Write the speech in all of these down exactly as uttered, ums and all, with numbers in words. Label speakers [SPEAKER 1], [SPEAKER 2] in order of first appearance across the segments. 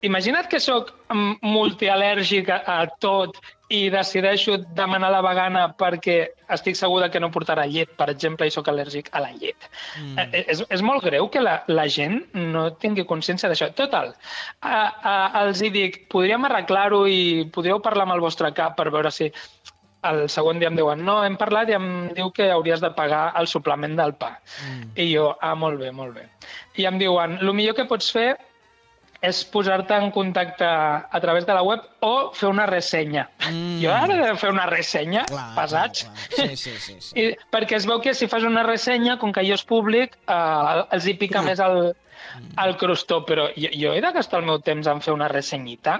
[SPEAKER 1] imagina't que sóc multial·lèrgic a tot i decideixo demanar la vegana perquè estic segur que no portarà llet, per exemple, i sóc al·lèrgic a la llet. Mm. Eh, és, és molt greu que la, la gent no tingui consciència d'això. Total, eh, eh, els hi dic, podríem arreglar-ho i podríeu parlar amb el vostre cap per veure si... El segon dia em diuen, no, hem parlat i em diu que hauries de pagar el suplement del pa. Mm. I jo, ah, molt bé, molt bé. I em diuen, el millor que pots fer és posar-te en contacte a través de la web o fer una ressenya. Mm. Jo ara he de fer una ressenya, clar, pesats. Clar, clar. Sí, sí, sí, sí. I, perquè es veu que si fas una ressenya, com que allò és públic, eh, els hi pica clar. més el, el crostó, però jo, jo he de gastar el meu temps en fer una ressenyita.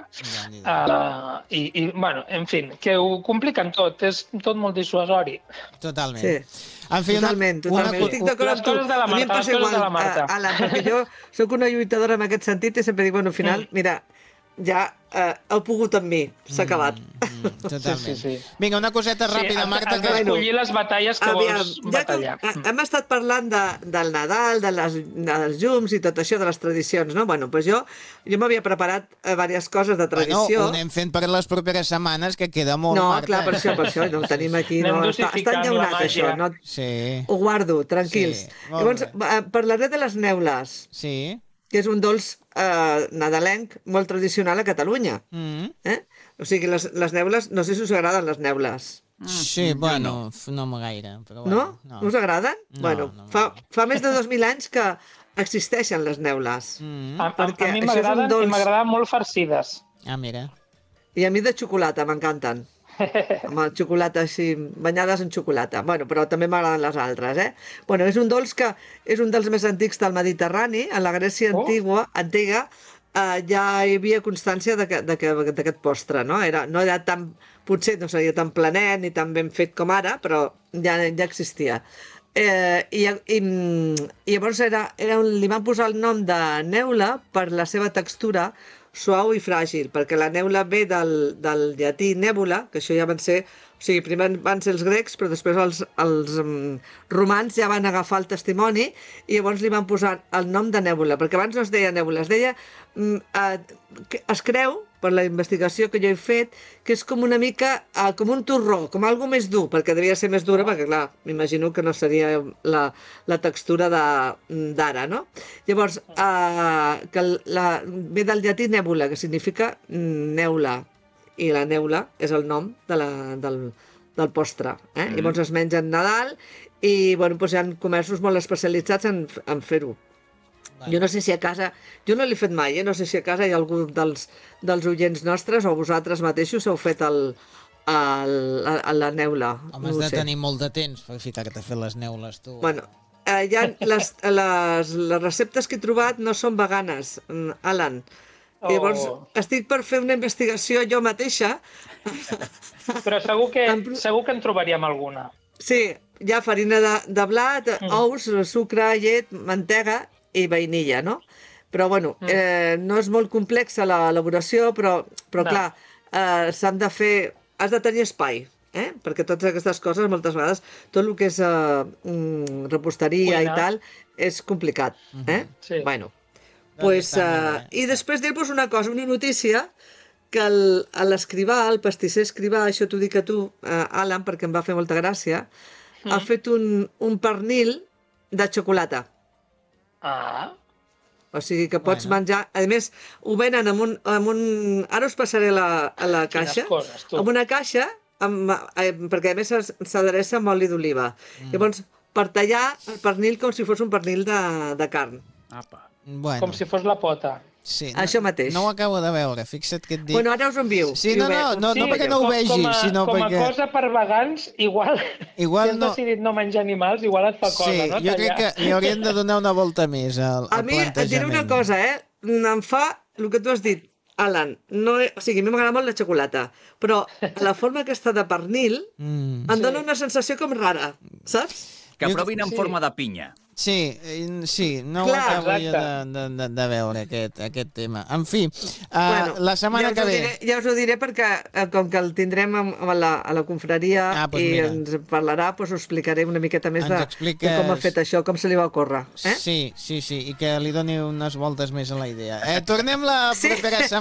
[SPEAKER 1] Uh, i, I, bueno, en fi, que ho compliquen tot, és tot molt dissuasori.
[SPEAKER 2] Totalment.
[SPEAKER 3] Sí.
[SPEAKER 2] En fi,
[SPEAKER 3] totalment,
[SPEAKER 2] una,
[SPEAKER 3] totalment.
[SPEAKER 2] una...
[SPEAKER 3] Estic d'acord amb tu.
[SPEAKER 1] Les coses de la Marta, les coses de la Marta.
[SPEAKER 3] Alan, perquè jo sóc una lluitadora en aquest sentit i sempre dic, bueno, al final, mm. mira, ja eh, heu pogut amb mi, s'ha acabat.
[SPEAKER 2] Mm, mm, totalment. Sí, sí, sí. Vinga, una coseta ràpida,
[SPEAKER 1] sí,
[SPEAKER 2] Marta.
[SPEAKER 1] Has d'escollir bueno, les batalles que aviam, vols batallar.
[SPEAKER 3] Ja que hem estat parlant de, del Nadal, de les, de les llums i tot això, de les tradicions, no? Bueno, doncs jo, jo m'havia preparat eh, diverses coses de tradició.
[SPEAKER 2] Bueno, ho anem fent per les properes setmanes, que queda molt,
[SPEAKER 3] no,
[SPEAKER 2] Marta.
[SPEAKER 3] No, clar, per això, per això, no ho tenim aquí. No, està, està enllaunat, això. No,
[SPEAKER 2] sí.
[SPEAKER 3] Ho guardo, tranquils. Sí, llavors, bé. parlaré de les neules.
[SPEAKER 2] Sí.
[SPEAKER 3] Que és un dolç eh, nadalenc molt tradicional a Catalunya. Mm. Eh? O sigui, les, les neules, no sé si us agraden les neules.
[SPEAKER 2] Sí, mm, bueno, no, no gaire. Però bueno,
[SPEAKER 3] no? no? No us agraden?
[SPEAKER 2] No,
[SPEAKER 3] bueno,
[SPEAKER 2] no,
[SPEAKER 3] fa, fa més de dos mil anys que existeixen les neules.
[SPEAKER 1] Mm. A, a, a mi m'agraden dolç... i m'agraden molt farcides.
[SPEAKER 2] Ah, mira.
[SPEAKER 3] I a mi de xocolata, m'encanten. Amb el xocolata així, banyades en xocolata. Bueno, però també m'agraden les altres, eh? Bueno, és un dolç que és un dels més antics del Mediterrani. En la Grècia oh. antigua, antiga eh, ja hi havia constància d'aquest postre, no? Era, no era tan, potser no seria tan planet ni tan ben fet com ara, però ja, ja existia. Eh, i, i, i llavors era, era un, li van posar el nom de neula per la seva textura suau i fràgil, perquè la neula ve del, del llatí nèbula, que això ja van ser, o sigui, primer van ser els grecs, però després els, els um, romans ja van agafar el testimoni i llavors li van posar el nom de nèbula, perquè abans no es deia nèbula, es deia, um, uh, es creu, per la investigació que jo he fet, que és com una mica, uh, com un torró, com algo més dur, perquè devia ser més dura, perquè clar, m'imagino que no seria la, la textura d'ara, no? Llavors, uh, que la, ve del llatí nèbula, que significa neula, i la neula és el nom de la, del, del postre. Eh? Mm. Llavors es menja en Nadal i bueno, doncs hi ha comerços molt especialitzats en, en fer-ho. Jo no sé si a casa, jo no l'he fet mai, eh? No sé si a casa hi ha algú dels, dels oients nostres o vosaltres mateixos heu fet el, el, el, la neula.
[SPEAKER 2] Home, has no de sé. tenir molt de temps per ficar-te a fer les neules, tu.
[SPEAKER 3] Bueno, eh, ja les, les, les receptes que he trobat no són veganes, Alan. Oh. Llavors, estic per fer una investigació jo mateixa.
[SPEAKER 1] Però segur que, segur que en trobaríem alguna.
[SPEAKER 3] Sí, hi ha farina de, de blat, mm. ous, sucre, llet, mantega i vainilla, no? Però, bueno, mm. eh, no és molt complexa l'elaboració, però, però no. clar, eh, s'han de fer... Has de tenir espai, eh? Perquè totes aquestes coses, moltes vegades, tot el que és eh, reposteria Cuina. i tal, és complicat, eh? Mm-hmm. Sí. Bueno, pues, uh, i després dir-vos una cosa, una notícia, que l'escrivà, el pastisser escrivà, això t'ho dic a tu, uh, Alan, perquè em va fer molta gràcia, mm. ha fet un, un pernil de xocolata.
[SPEAKER 1] Ah.
[SPEAKER 3] O sigui que pots bueno. menjar... A més, ho venen amb un... Amb un... Ara us passaré la, a la caixa.
[SPEAKER 1] Coses, tu.
[SPEAKER 3] Amb una caixa, amb, eh, perquè a més s'adreça amb oli d'oliva. Mm. Llavors, per tallar el pernil com si fos un pernil de, de carn.
[SPEAKER 1] Apa. Bueno. Com si fos la pota.
[SPEAKER 2] Sí,
[SPEAKER 3] Això
[SPEAKER 2] no,
[SPEAKER 3] mateix.
[SPEAKER 2] No ho acabo de veure, fixa't què et dic.
[SPEAKER 3] Bueno, ara us ho envio.
[SPEAKER 2] Sí, no, no, no, sí, no perquè no ho vegi,
[SPEAKER 1] com a,
[SPEAKER 2] sinó
[SPEAKER 1] com
[SPEAKER 2] perquè...
[SPEAKER 1] Com a cosa per vegans, igual, igual si has no... decidit no menjar animals, igual et fa cosa,
[SPEAKER 2] sí,
[SPEAKER 1] no?
[SPEAKER 2] Sí, jo crec que li hauríem de donar una volta més al, al
[SPEAKER 3] a mi,
[SPEAKER 2] plantejament.
[SPEAKER 3] et diré una cosa, eh? Em fa el que tu has dit, Alan. No, o sigui, a mi m'agrada molt la xocolata, però la forma aquesta de pernil mm. em dona sí. una sensació com rara, saps?
[SPEAKER 4] Que provin en
[SPEAKER 1] Sí.
[SPEAKER 4] forma de pinya.
[SPEAKER 2] Sí, eh, sí, no
[SPEAKER 3] Clar,
[SPEAKER 2] ho acabo jo de,
[SPEAKER 1] exacte.
[SPEAKER 2] de, de, de veure, aquest, aquest tema. En fi, uh,
[SPEAKER 3] Bueno,
[SPEAKER 2] la setmana
[SPEAKER 3] ja us
[SPEAKER 2] que
[SPEAKER 3] ho
[SPEAKER 2] ve...
[SPEAKER 3] Diré, ja us ho diré perquè, eh, com que el tindrem amb, amb la, a la confraria
[SPEAKER 2] Ah, doncs
[SPEAKER 3] i
[SPEAKER 2] mira.
[SPEAKER 3] ens parlarà, doncs us explicaré una miqueta més
[SPEAKER 2] Ens
[SPEAKER 3] de,
[SPEAKER 2] expliques-
[SPEAKER 3] de com ha fet això, com se li va ocórrer. Eh?
[SPEAKER 2] Sí, sí, sí, i que li doni unes voltes més a la idea. Eh, tornem la
[SPEAKER 3] Sí.
[SPEAKER 2] propera setmana.